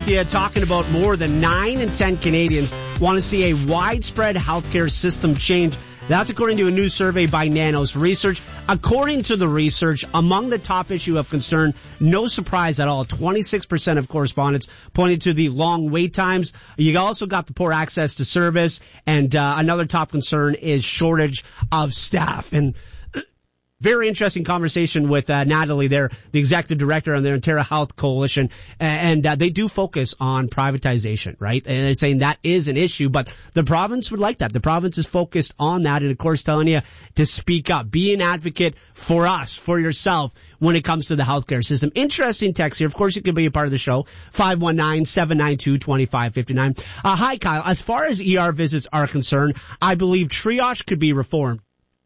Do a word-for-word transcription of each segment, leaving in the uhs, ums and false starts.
you talking about more than nine in ten Canadians want to see a widespread healthcare system change. That's according to a new survey by Nanos Research. According to the research, among the top issue of concern, no surprise at all, twenty-six percent of correspondents pointed to the long wait times. You also got the poor access to service, and uh, another top concern is shortage of staff. And very interesting conversation with uh, Natalie there, the executive director on the Ontario Health Coalition, and uh, they do focus on privatization, right? And they're saying that is an issue, but the province would like that. The province is focused on that, and of course telling you to speak up, be an advocate for us, for yourself, when it comes to the healthcare system. Interesting text here. Of course, you can be a part of the show. five one nine, seven nine two, two five five nine. Uh, hi, Kyle. As far as E R visits are concerned, I believe triage could be reformed.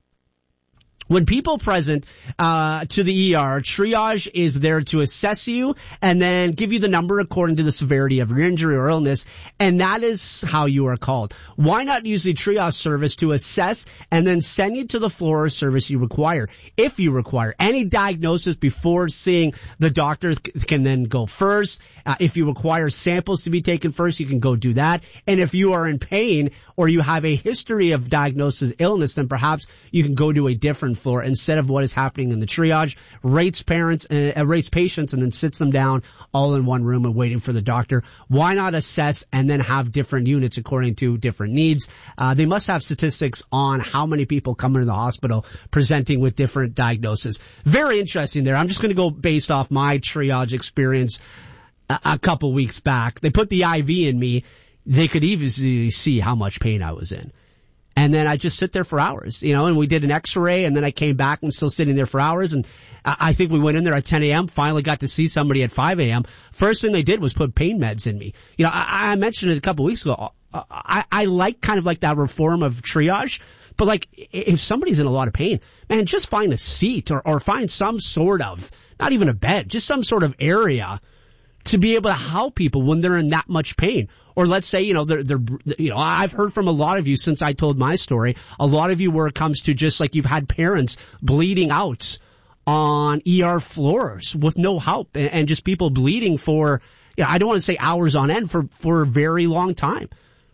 When people present uh to the E R, triage is there to assess you and then give you the number according to the severity of your injury or illness, and that is how you are called. Why not use the triage service to assess and then send you to the floor service you require? If you require any diagnosis before seeing the doctor, can then go first. Uh, if you require samples to be taken first, you can go do that. And if you are in pain or you have a history of diagnosis illness, then perhaps you can go to a different floor instead of what is happening in the triage, rates parents, uh, rates patients and then sits them down all in one room and waiting for the doctor. Why not assess and then have different units according to different needs? Uh, they must have statistics on how many people come into the hospital presenting with different diagnoses. Very interesting there. I'm just going to go based off my triage experience a, a couple weeks back. They put the I V in me. They could easily see how much pain I was in. And then I just sit there for hours, you know, and we did an x-ray and then I came back and still sitting there for hours. And I think we went in there at ten a.m., finally got to see somebody at five a.m. First thing they did was put pain meds in me. You know, I, I mentioned it a couple of weeks ago. I, I like kind of like that reform of triage, but like if somebody's in a lot of pain, man, just find a seat or, or find some sort of, not even a bed, just some sort of area to be able to help people when they're in that much pain. Or let's say, you know, they're, they're, you know, I've heard from a lot of you since I told my story, a lot of you where it comes to just like you've had parents bleeding out on E R floors with no help and, and just people bleeding for, you know, I don't want to say hours on end, for, for a very long time.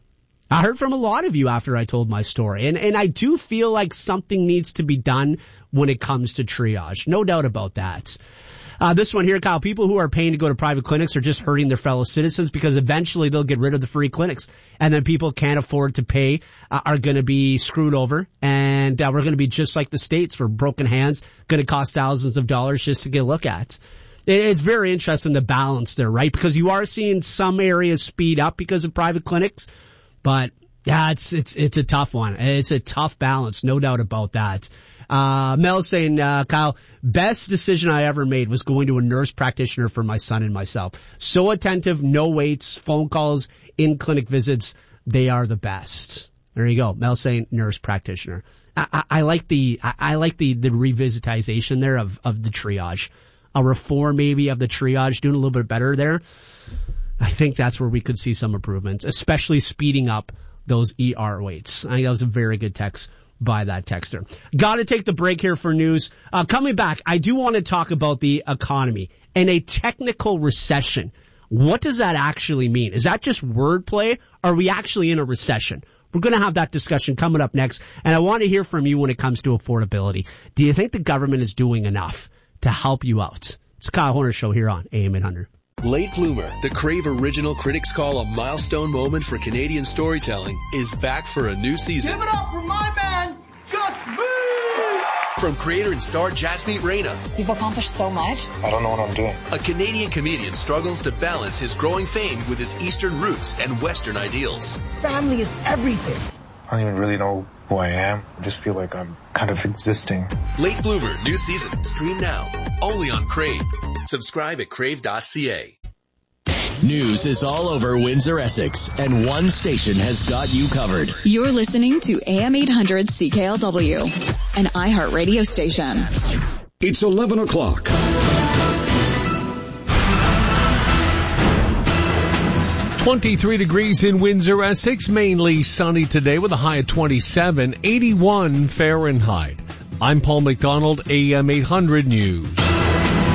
I heard from a lot of you after I told my story, and, and I do feel like something needs to be done when it comes to triage. No doubt about that. Uh, this one here, Kyle, people who are paying to go to private clinics are just hurting their fellow citizens because eventually they'll get rid of the free clinics. And then people can't afford to pay, uh, are going to be screwed over. And uh, we're going to be just like the States for broken hands, going to cost thousands of dollars just to get a look at. It's very interesting, the balance there, right? Because you are seeing some areas speed up because of private clinics. But yeah, it's, it's, it's a tough one. It's a tough balance. No doubt about that. Uh, Mel saying, uh, Kyle, best decision I ever made was going to a nurse practitioner for my son and myself. So attentive, no waits, phone calls, in-clinic visits. They are the best. There you go. Mel saying nurse practitioner. I, I, I like the, I, I like the, the revisitization there of, of the triage. A reform maybe of the triage, doing a little bit better there. I think that's where we could see some improvements, especially speeding up those E R waits. I think that was a very good text by that texter. Got to take the break here for news. Uh, coming back, I do want to talk about the economy and a technical recession. What does that actually mean? Is that just wordplay? Are we actually in a recession? We're going to have that discussion coming up next, and I want to hear from you when it comes to affordability. Do you think the government is doing enough to help you out? It's the Kyle Horner Show here on A M eight hundred. Late Bloomer, the Crave original critics call a milestone moment for Canadian storytelling, is back for a new season. Give it up for my man, Just Me! From creator and star Jasmeet Reina. You've accomplished so much. I don't know what I'm doing. A Canadian comedian struggles to balance his growing fame with his Eastern roots and Western ideals. Family is everything. I don't even really know who I am. I just feel like I'm kind of existing. Late Bloomer, new season. Stream now. Only on Crave. Subscribe at crave dot c a. News is all over Windsor, Essex, and one station has got you covered. You're listening to A M eight hundred C K L W, an iHeartRadio station. It's eleven o'clock. twenty-three degrees in Windsor, Essex, mainly sunny today with a high of twenty-seven, eighty-one Fahrenheit. I'm Paul McDonald, A M eight hundred News.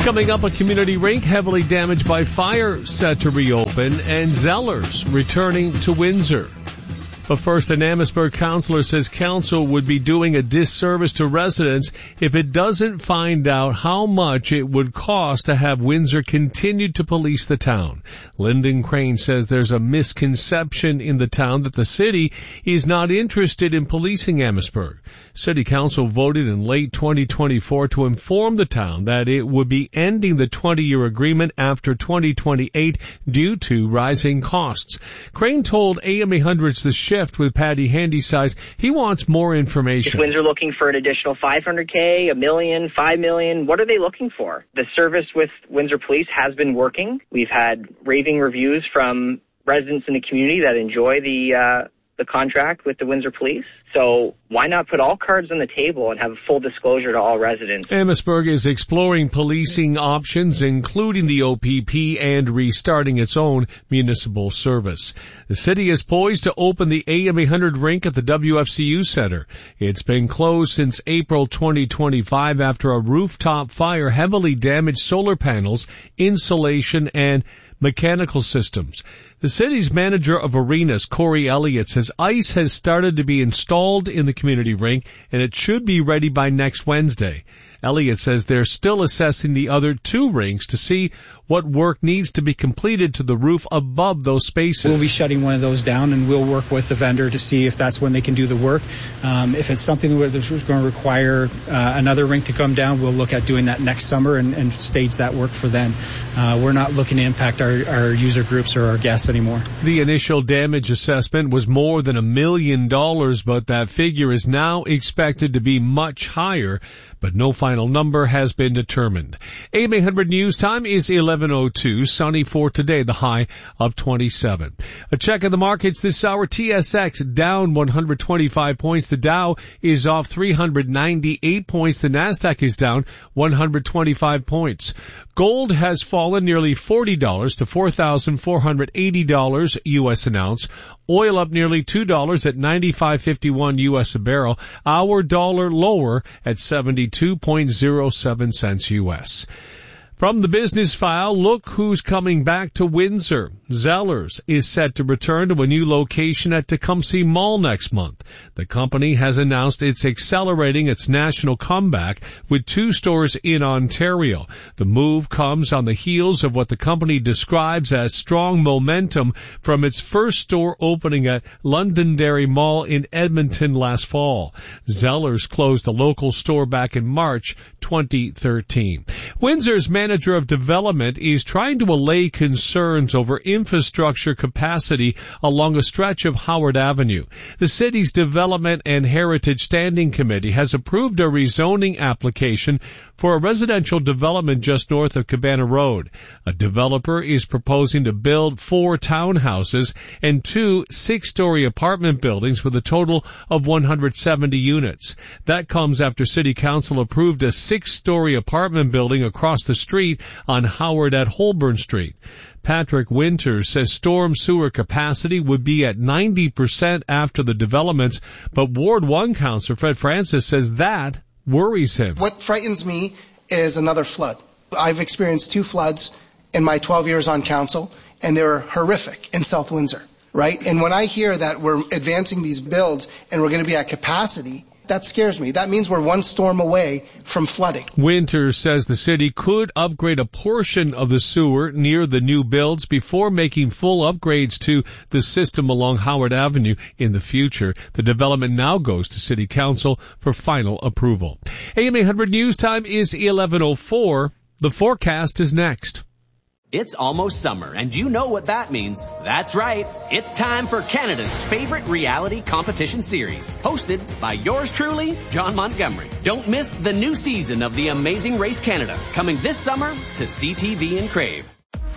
Coming up, a community rink heavily damaged by fire set to reopen, and Zellers returning to Windsor. But first, an Amherstburg councillor says council would be doing a disservice to residents if it doesn't find out how much it would cost to have Windsor continue to police the town. Lyndon Crane says there's a misconception in the town that the city is not interested in policing Amherstburg. City Council voted in late twenty twenty-four to inform the town that it would be ending the twenty-year agreement after twenty twenty-eight due to rising costs. Crane told A M eight hundred's The Shift with Patty Handysize he wants more information. Is Windsor looking for an additional five hundred K, a million, five million? What are they looking for? The service with Windsor Police has been working. We've had raving reviews from residents in the community that enjoy the uh, the contract with the Windsor Police. So why not put all cards on the table and have full disclosure to all residents? Amherstburg is exploring policing options, including the O P P and restarting its own municipal service. The city is poised to open the A M eight hundred rink at the W F C U Center. It's been closed since April twenty twenty-five after a rooftop fire heavily damaged solar panels, insulation, and mechanical systems. The city's manager of arenas, Corey Elliott, says ice has started to be installed in the community rink and it should be ready by next Wednesday. Elliott says they're still assessing the other two rinks to see what work needs to be completed to the roof above those spaces. We'll be shutting one of those down, and we'll work with the vendor to see if that's when they can do the work. Um, if it's something that's going to require uh, another rink to come down, we'll look at doing that next summer and, and stage that work for then. Uh, we're not looking to impact our, our user groups or our guests anymore. The initial damage assessment was more than a million dollars, but that figure is now expected to be much higher, but no final number has been determined. A M eight hundred News Time is eleven oh two, sunny for today, the high of twenty-seven. A check of the markets this hour, T S X down one hundred twenty-five points. The Dow is off three hundred ninety-eight points. The Nasdaq is down one hundred twenty-five points. Gold has fallen nearly forty dollars to four thousand four hundred eighty dollars U S an ounce. Oil up nearly two dollars at ninety-five fifty-one U S a barrel. Our dollar lower at seventy-two point oh seven cents U S. From the business file, look who's coming back to Windsor. Zellers is set to return to a new location at Tecumseh Mall next month. The company has announced it's accelerating its national comeback with two stores in Ontario. The move comes on the heels of what the company describes as strong momentum from its first store opening at Londonderry Mall in Edmonton last fall. Zellers closed a local store back in March twenty thirteen. Windsor's manager of development is trying to allay concerns over infrastructure capacity along a stretch of Howard Avenue. The city's Development and Heritage Standing Committee has approved a rezoning application for a residential development just north of Cabana Road. A developer is proposing to build four townhouses and two six-story apartment buildings with a total of one hundred seventy units. That comes after City Council approved a six-story apartment building across the street on Howard at Holborn Street. Patrick Winters says storm sewer capacity would be at ninety percent after the developments, but Ward one Councillor Fred Francis says that worries him. What frightens me is another flood. I've experienced two floods in my twelve years on council, and they were horrific in South Windsor, right? And when I hear that we're advancing these builds and we're going to be at capacity, that scares me. That means we're one storm away from flooding. Winters says the city could upgrade a portion of the sewer near the new builds before making full upgrades to the system along Howard Avenue in the future. The development now goes to City Council for final approval. A M eight hundred News Time is eleven oh four. The forecast is next. It's almost summer, and you know what that means. That's right. It's time for Canada's favorite reality competition series, hosted by yours truly, John Montgomery. Don't miss the new season of The Amazing Race Canada, coming this summer to C T V and Crave.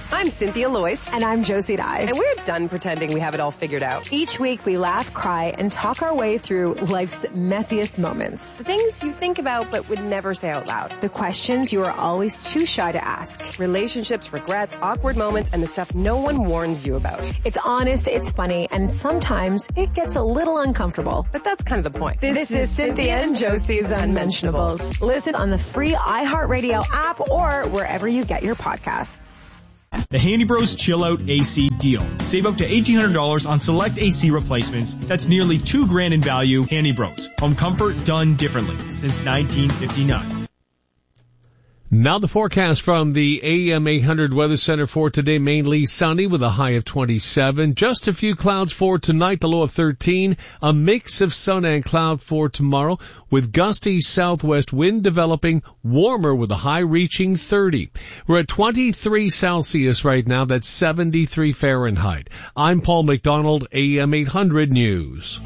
I'm Cynthia Loyce. And I'm Josie Dye. And we're done pretending we have it all figured out. Each week we laugh, cry, and talk our way through life's messiest moments. The things you think about but would never say out loud. The questions you are always too shy to ask. Relationships, regrets, awkward moments, and the stuff no one warns you about. It's honest, it's funny, and sometimes it gets a little uncomfortable. But that's kind of the point. This, this is Cynthia and Josie's Unmentionables. Listen on the free iHeartRadio app or wherever you get your podcasts. The Handy Bros Chill Out A C deal. Save up to eighteen hundred dollars on select A C replacements. That's nearly two grand in value. Handy Bros. Home comfort done differently since nineteen fifty-nine. Now the forecast from the A M eight hundred Weather Center for today, mainly sunny with a high of twenty-seven. Just a few clouds for tonight, the low of thirteen. A mix of sun and cloud for tomorrow with gusty southwest wind developing, warmer with a high reaching thirty. We're at twenty-three Celsius right now. That's seventy-three Fahrenheit. I'm Paul McDonald, A M eight hundred News.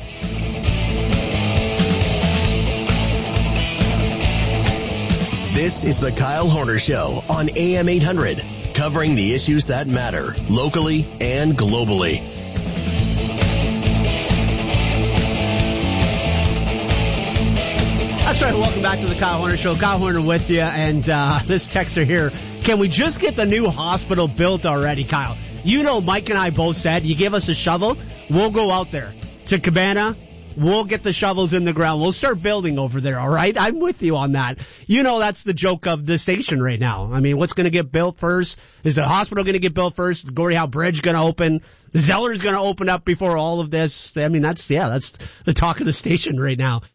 This is the Kyle Horner Show on A M eight hundred, covering the issues that matter locally and globally. That's right. Welcome back to the Kyle Horner Show. Kyle Horner with you, and uh, this texter here. Can we just get the new hospital built already, Kyle? You know, Mike and I both said, you give us a shovel, we'll go out there to Cabana. We'll get the shovels in the ground. We'll start building over there, all right? I'm with you on that. You know that's the joke of the station right now. I mean, what's going to get built first? Is the hospital going to get built first? Is Gordie Howe Bridge going to open? Zeller's going to open up before all of this? I mean, that's, yeah, that's the talk of the station right now.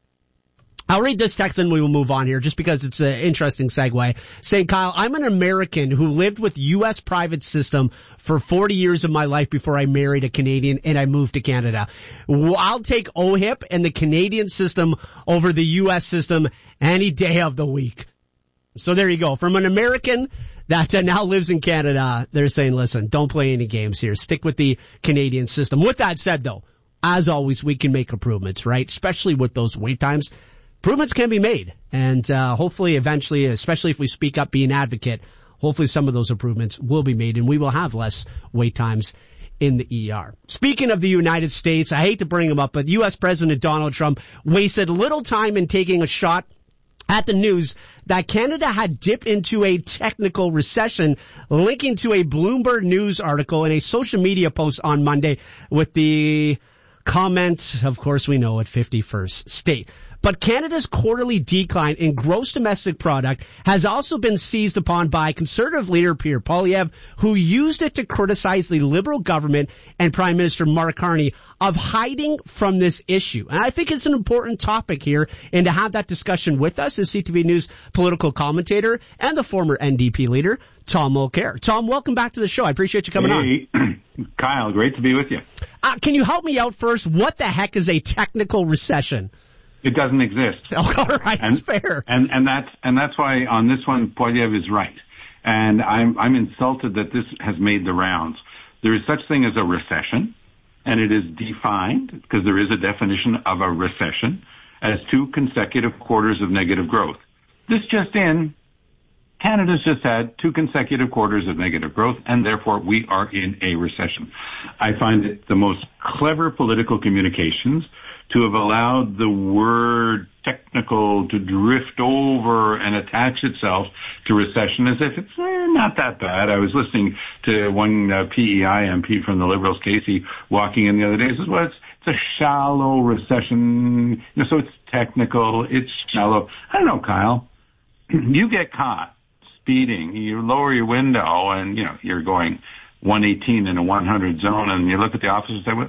I'll read this text and we will move on here just because it's an interesting segue. Saying, Kyle, I'm an American who lived with U S private system for forty years of my life before I married a Canadian and I moved to Canada. I'll take O H I P and the Canadian system over the U S system any day of the week. So there you go. From an American that uh, now lives in Canada, they're saying, listen, don't play any games here. Stick with the Canadian system. With that said, though, as always, we can make improvements, right? Especially with those wait times. Improvements can be made, and uh, hopefully eventually, especially if we speak up, be an advocate, hopefully some of those improvements will be made and we will have less wait times in the E R. Speaking of the United States, I hate to bring him up, but U S President Donald Trump wasted little time in taking a shot at the news that Canada had dipped into a technical recession, linking to a Bloomberg News article and a social media post on Monday with the comment, of course we know it, fifty-first state. But Canada's quarterly decline in gross domestic product has also been seized upon by Conservative leader Pierre Poilievre, who used it to criticize the Liberal government and Prime Minister Mark Carney of hiding from this issue. And I think it's an important topic here, and to have that discussion with us is C T V News political commentator and the former N D P leader, Tom Mulcair. Tom, welcome back to the show. I appreciate you coming hey, on. Kyle, great to be with you. Uh, can you help me out first? What the heck is a technical recession? It doesn't exist. Oh, all right, and, that's fair. And and that's and that's why on this one Poilievre is right. And I'm I'm insulted that this has made the rounds. There is such thing as a recession, and it is defined because there is a definition of a recession as two consecutive quarters of negative growth. This just in, Canada's just had two consecutive quarters of negative growth, and therefore we are in a recession. I find it the most clever political communications to have allowed the word technical to drift over and attach itself to recession as if it's eh, not that bad. I was listening to one uh, P E I M P from the Liberals, Casey, walking in the other day. He says, well, it's, it's a shallow recession. You know, so it's technical, it's shallow. I don't know, Kyle. You get caught speeding, you lower your window and, you know, you're going one eighteen in a one hundred zone, and you look at the officer and say, well,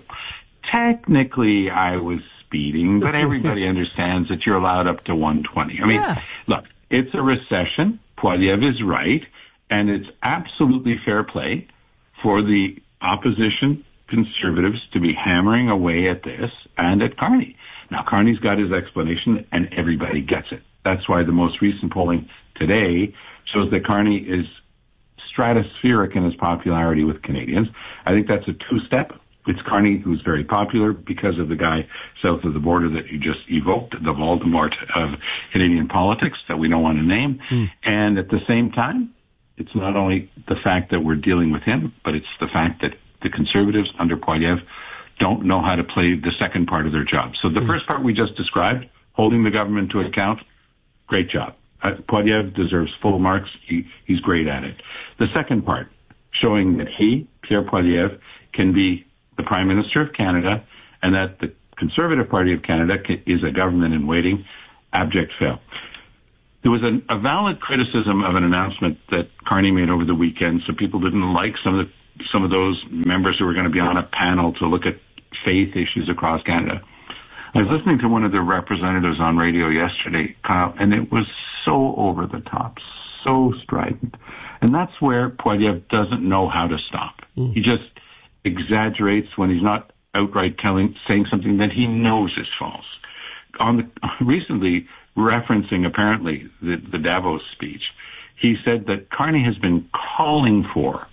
technically I was speeding, but everybody understands that you're allowed up to one twenty. I mean, yeah. Look, it's a recession. Poilievre is right, and it's absolutely fair play for the opposition Conservatives to be hammering away at this and at Carney. Now, Carney's got his explanation, and everybody gets it. That's why the most recent polling today shows that Carney is stratospheric in his popularity with Canadians. I think that's a two-step. It's Carney, who's very popular because of the guy south of the border that you just evoked, the Voldemort of Canadian politics that we don't want to name. Mm. And at the same time, it's not only the fact that we're dealing with him, but it's the fact that the Conservatives under Poilievre don't know how to play the second part of their job. So the mm-hmm. first part we just described, holding the government to account, great job. Uh, Poilievre deserves full marks. He, he's great at it. The second part, showing that he, Pierre Poilievre, can be the Prime Minister of Canada and that the Conservative Party of Canada is a government in waiting, abject fail. There was a, a valid criticism of an announcement that Carney made over the weekend, so people didn't like some of the, some of those members who were going to be on a panel to look at faith issues across Canada. I was listening to one of the representatives on radio yesterday, Kyle, and it was so over the top, so strident. And that's where Poilievre doesn't know how to stop. Mm. He just exaggerates when he's not outright telling, saying something that he knows is false. On the, recently, referencing apparently the, the Davos speech, he said that Carney has been calling for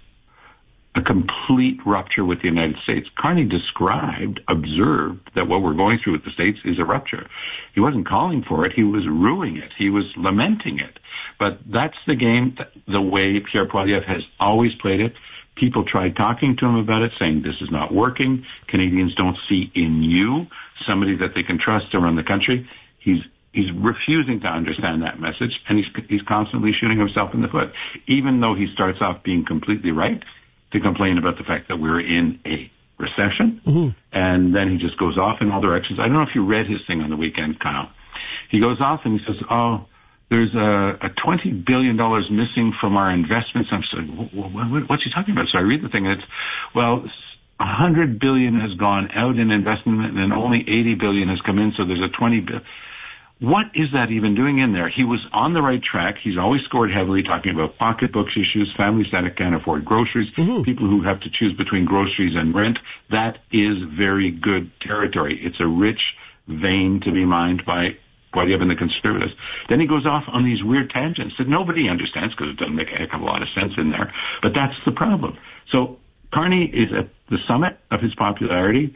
a complete rupture with the United States. Carney described, observed that what we're going through with the States is a rupture. He wasn't calling for it. He was ruling it. He was lamenting it. But that's the game, the way Pierre Poilievre has always played it. People tried talking to him about it, saying this is not working. Canadians don't see in you somebody that they can trust to run the country. He's he's refusing to understand that message, and he's he's constantly shooting himself in the foot, even though he starts off being completely right to complain about the fact that we're in a recession, mm-hmm. and then he just goes off in all directions. I don't know if you read his thing on the weekend, Kyle. He goes off and he says, oh, there's a, a twenty billion dollars missing from our investments. I'm saying, what, what's he talking about? So I read the thing, and it's, well, one hundred billion dollars has gone out in investment, and only eighty billion dollars has come in, so there's a twenty billion dollars. What is that even doing in there? He was on the right track. He's always scored heavily, talking about pocketbooks issues, families that can't afford groceries, mm-hmm. people who have to choose between groceries and rent. That is very good territory. It's a rich vein to be mined by Poilievre and the Conservatives. Then he goes off on these weird tangents that nobody understands because it doesn't make a heck of a lot of sense in there. But that's the problem. So Carney is at the summit of his popularity.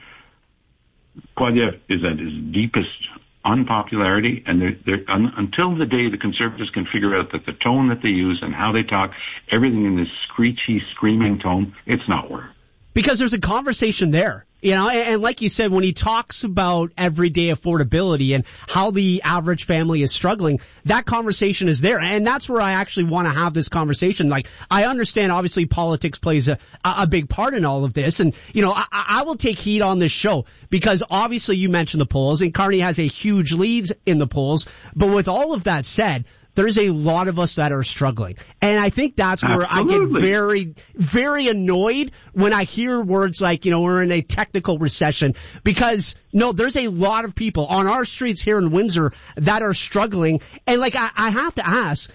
Poilievre is at his deepest unpopularity, and they're, they're, un, until the day the Conservatives can figure out that the tone that they use and how they talk, everything in this screechy, screaming tone, it's not working. Because there's a conversation there. You know, and, and like you said, when he talks about everyday affordability and how the average family is struggling, that conversation is there. And that's where I actually want to have this conversation. Like, I understand, obviously, politics plays a, a big part in all of this. And, you know, I, I will take heat on this show because obviously you mentioned the polls, and Carney has a huge lead in the polls. But with all of that said, there's a lot of us that are struggling. And I think that's where Absolutely. I get very, very annoyed when I hear words like, you know, we're in a technical recession. Because, no, there's a lot of people on our streets here in Windsor that are struggling. And, like, I, I have to ask,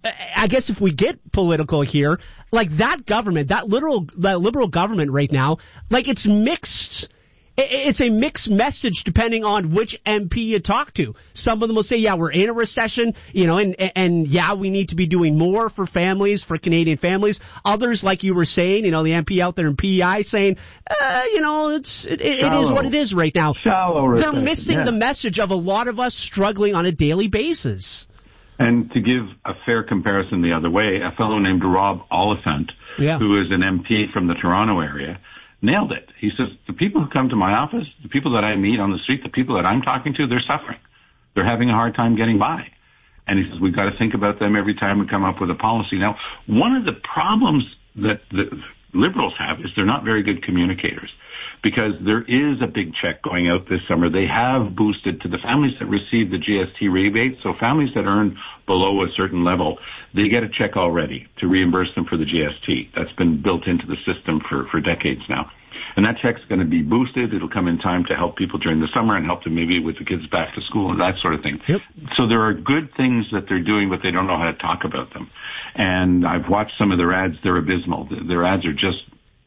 I guess if we get political here, like, that government, that literal, that liberal government right now, like, it's mixed. It's a mixed message depending on which M P you talk to. Some of them will say, yeah, we're in a recession, you know, and, and yeah, we need to be doing more for families, for Canadian families. Others, like you were saying, you know, the M P out there in P E I saying, uh, you know, it's, it, it is what it is right now. Shallow recession. They're missing yeah. the message of a lot of us struggling on a daily basis. And to give a fair comparison the other way, a fellow named Rob Oliphant, yeah. who is an M P from the Toronto area, nailed it. He says, the people who come to my office, the people that I meet on the street, the people that I'm talking to, they're suffering. They're having a hard time getting by. And he says, we've got to think about them every time we come up with a policy. Now, one of the problems that the Liberals have is they're not very good communicators, because there is a big check going out this summer. They have boosted to the families that receive the G S T rebate. So families that earn below a certain level, they get a check already to reimburse them for the G S T. That's been built into the system for, for decades now. And that check's going to be boosted. It'll come in time to help people during the summer and help them maybe with the kids back to school and that sort of thing. Yep. So there are good things that they're doing, but they don't know how to talk about them. And I've watched some of their ads. They're abysmal. Their ads are just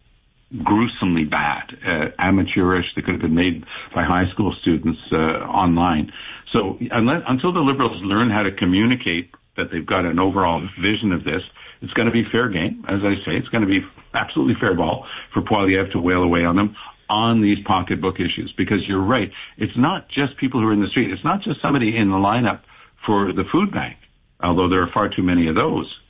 gruesomely bad, uh, amateurish. They could have been made by high school students uh, online. So unless, until the Liberals learn how to communicate that they've got an overall vision of this, it's going to be fair game. As I say, it's going to be absolutely fair ball for Poilievre to whale away on them on these pocketbook issues. Because you're right, it's not just people who are in the street. It's not just somebody in the lineup for the food bank, although there are far too many of those.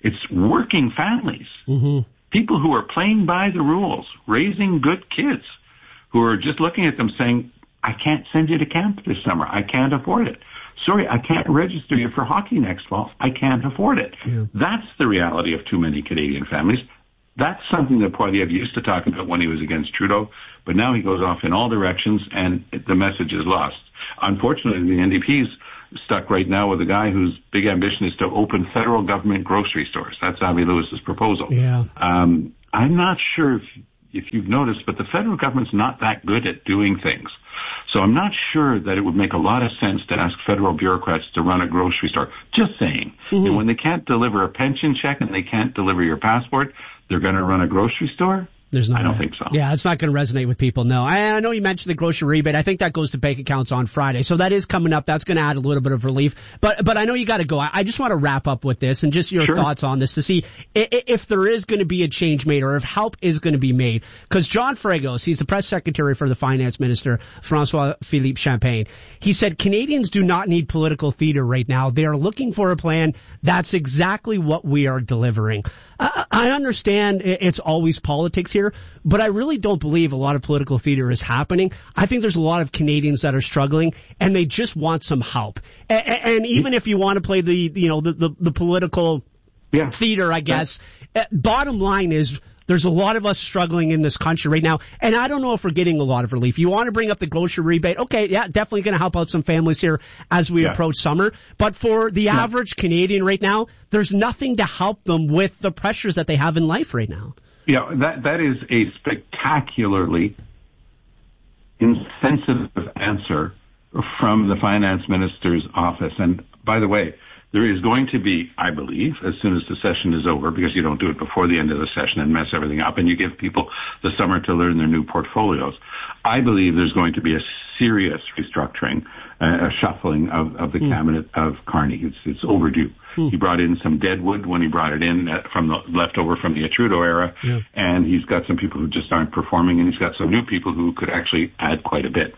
It's working families. Mm-hmm. People who are playing by the rules, raising good kids, who are just looking at them saying, I can't send you to camp this summer. I can't afford it. Sorry, I can't register you for hockey next fall. I can't afford it. Yeah. That's the reality of too many Canadian families. That's something that Poilievre used to talk about when he was against Trudeau, but now he goes off in all directions and the message is lost. Unfortunately, the N D P's stuck right now with a guy whose big ambition is to open federal government grocery stores. That's Avi Lewis's proposal. Yeah. Um, I'm not sure if, if you've noticed, but the federal government's not that good at doing things. So I'm not sure that it would make a lot of sense to ask federal bureaucrats to run a grocery store. Just saying. Mm-hmm. And when they can't deliver a pension check and they can't deliver your passport, they're going to run a grocery store? There's no I don't way. think so. Yeah, it's not going to resonate with people, no. I, I know you mentioned the grocery rebate. I think that goes to bank accounts on Friday. So that is coming up. That's going to add a little bit of relief. But but I know you got to go. I, I just want to wrap up with this and just your Sure. thoughts on this to see if, if there is going to be a change made or if help is going to be made. Because John Fragos, he's the press secretary for the finance minister, François-Philippe Champagne. He said Canadians do not need political theater right now. They are looking for a plan. That's exactly what we are delivering. I, I understand it's always politics here, but I really don't believe a lot of political theater is happening. I think there's a lot of Canadians that are struggling and they just want some help. And, and even if you want to play the, you know, the, the, the political yeah. theater, I guess, yeah. bottom line is there's a lot of us struggling in this country right now, and I don't know if we're getting a lot of relief. You want to bring up the grocery rebate? Okay, yeah, definitely going to help out some families here as we yeah. approach summer. But for the yeah. average Canadian right now, there's nothing to help them with the pressures that they have in life right now. Yeah, that that is a spectacularly insensitive answer from the finance minister's office. And by the way, there is going to be, I believe, as soon as the session is over, because you don't do it before the end of the session and mess everything up, and you give people the summer to learn their new portfolios. I believe there's going to be a serious restructuring, uh, a shuffling of, of the mm. cabinet of Carney. It's, it's overdue. Mm. He brought in some dead wood when he brought it in uh, from the leftover from the Trudeau era, yeah. and he's got some people who just aren't performing, and he's got some new people who could actually add quite a bit.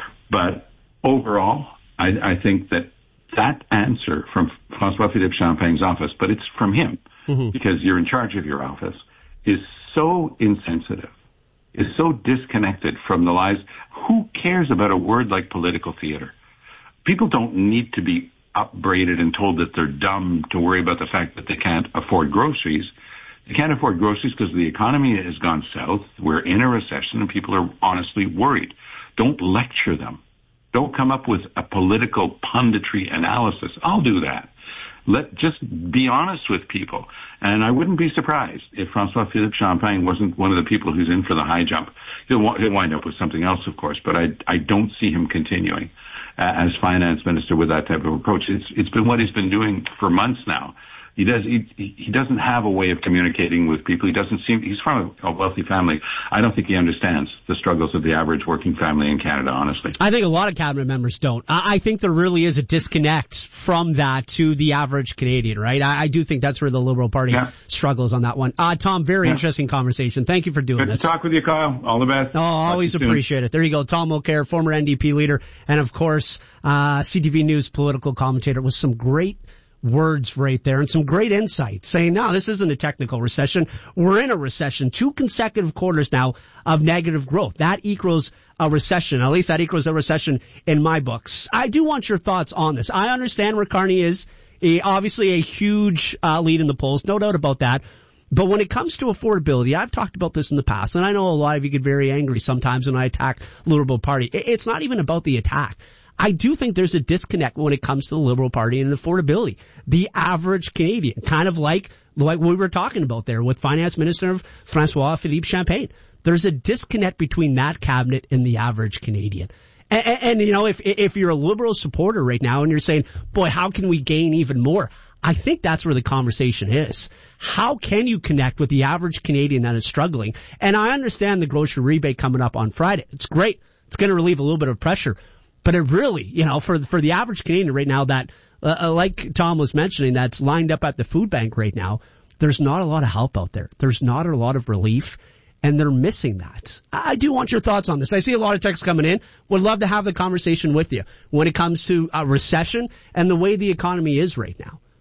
But overall, I, I think that that answer from François-Philippe Champagne's office, but it's from him, mm-hmm. because you're in charge of your office, is so insensitive, is so disconnected from the lives. Who cares about a word like political theater? People don't need to be upbraided and told that they're dumb to worry about the fact that they can't afford groceries. They can't afford groceries because the economy has gone south. We're in a recession and people are honestly worried. Don't lecture them. Don't come up with a political punditry analysis. I'll do that. Let just be honest with people. And I wouldn't be surprised if François-Philippe Champagne wasn't one of the people who's in for the high jump. He'll, he'll wind up with something else, of course, but I, I don't see him continuing uh, as finance minister with that type of approach. It's, it's been what he's been doing for months now. He does. He, he doesn't have a way of communicating with people. He doesn't seem. He's from a wealthy family. I don't think he understands the struggles of the average working family in Canada. Honestly, I think a lot of cabinet members don't. I, I think there really is a disconnect from that to the average Canadian. Right. I, I do think that's where the Liberal Party yeah. struggles on that one. Uh, Tom, very yeah. interesting conversation. Thank you for doing Good this. Good to talk with you, Kyle. All the best. Oh, always appreciate it. There you go, Tom Mulcair, former N D P leader, and of course, uh, C T V News political commentator with some great words right there and some great insight saying, no, this isn't a technical recession. We're in a recession. Two consecutive quarters now of negative growth. That equals a recession. At least that equals a recession in my books. I do want your thoughts on this. I understand where Carney is. He, obviously a huge uh, lead in the polls. No doubt about that. But when it comes to affordability, I've talked about this in the past, and I know a lot of you get very angry sometimes when I attack the Liberal Party. It's not even about the attack. I do think there's a disconnect when it comes to the Liberal Party and affordability. The average Canadian, kind of like, like we were talking about there with Finance Minister François-Philippe Champagne. There's a disconnect between that cabinet and the average Canadian. And, and, and you know, if, if you're a Liberal supporter right now and you're saying, boy, how can we gain even more? I think that's where the conversation is. How can you connect with the average Canadian that is struggling? And I understand the grocery rebate coming up on Friday. It's great. It's going to relieve a little bit of pressure. But it really, you know, for for the average Canadian right now that, uh, like Tom was mentioning, that's lined up at the food bank right now, there's not a lot of help out there. There's not a lot of relief, and they're missing that. I do want your thoughts on this. I see a lot of texts coming in. Would love to have the conversation with you when it comes to a recession and the way the economy is right now.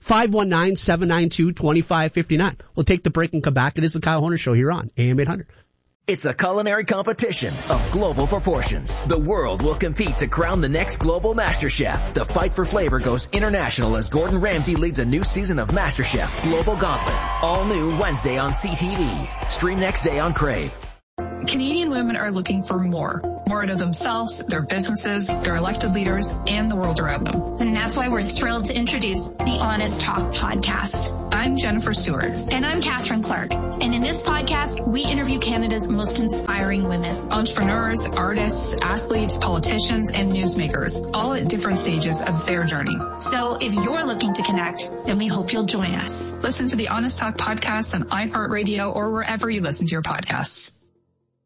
five one nine, seven nine two, two five five nine. We'll take the break and come back. It is the Kyle Horner Show here on A M eight hundred. It's a culinary competition of global proportions. The world will compete to crown the next global master chef. The fight for flavor goes international as Gordon Ramsay leads a new season of MasterChef Global Gauntlet. All new Wednesday on C T V. Stream next day on Crave. Canadian women are looking for more. More out of themselves, their businesses, their elected leaders, and the world around them. And that's why we're thrilled to introduce the Honest Talk podcast. I'm Jennifer Stewart. And I'm Catherine Clark. And in this podcast, we interview Canada's most inspiring women. Entrepreneurs, artists, athletes, politicians, and newsmakers, all at different stages of their journey. So if you're looking to connect, then we hope you'll join us. Listen to the Honest Talk podcast on iHeartRadio or wherever you listen to your podcasts.